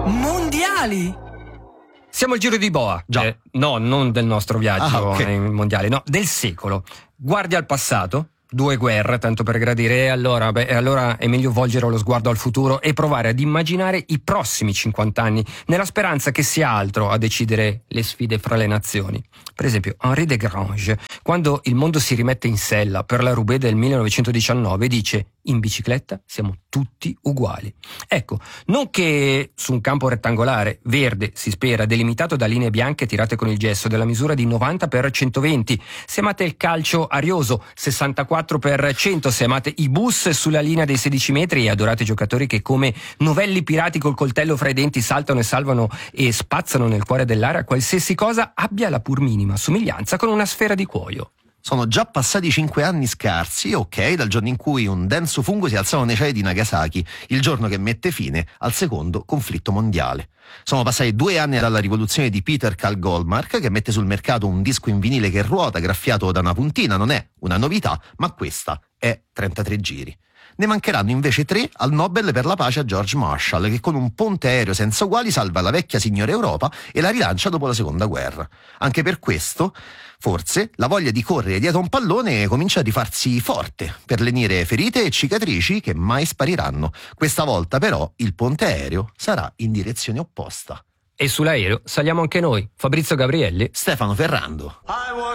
Mondiali? Siamo al Giro di Boa. Già. No, non del nostro viaggio okay. ai mondiali, no, del secolo. Guardi al passato, 2 guerre, tanto per gradire, e allora è meglio volgere lo sguardo al futuro e provare ad immaginare i prossimi 50 anni, nella speranza che sia altro a decidere le sfide fra le nazioni. Per esempio, Henri de Grange, quando il mondo si rimette in sella per la Roubaix del 1919, dice: in bicicletta siamo tutti uguali. Ecco, non che su un campo rettangolare, verde, si spera, delimitato da linee bianche tirate con il gesso della misura di 90x120, se amate il calcio arioso, 64x100, se amate i bus sulla linea dei 16 metri e adorate giocatori che come novelli pirati col coltello fra i denti saltano e salvano e spazzano nel cuore dell'area, qualsiasi cosa abbia la pur minima somiglianza con una sfera di cuoio. Sono già passati 5 anni scarsi, ok, dal giorno in cui un denso fungo si alzava nei cieli di Nagasaki, il giorno che mette fine al secondo conflitto mondiale. Sono passati 2 anni dalla rivoluzione di Peter Carl Goldmark, che mette sul mercato un disco in vinile che ruota graffiato da una puntina. Non è una novità, ma questa è 33 giri. Ne mancheranno invece 3 al Nobel per la pace a George Marshall, che con un ponte aereo senza uguali salva la vecchia signora Europa e la rilancia dopo la seconda guerra. Anche per questo, forse, la voglia di correre dietro un pallone comincia a rifarsi forte per lenire ferite e cicatrici che mai spariranno. Questa volta però il ponte aereo sarà in direzione opposta. E sull'aereo saliamo anche noi, Fabrizio Gabrielli, Stefano Ferrando.